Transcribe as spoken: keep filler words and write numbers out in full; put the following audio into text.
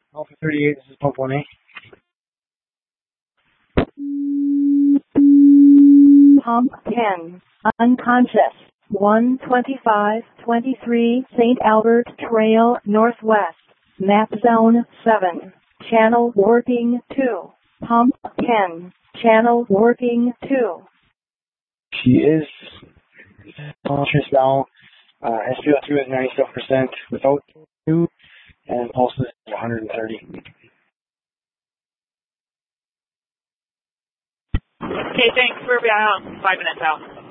Alpha thirty-eight, this is pump one A. Pump ten, unconscious, one twenty-five twenty-three Saint Albert Trail Northwest, map zone seven, channel working two. Pump ten, channel working two. She is conscious now. Uh, S p O two is ninety-seven percent without two, and pulse is one hundred thirty. Okay, thanks. We'll be out five minutes out.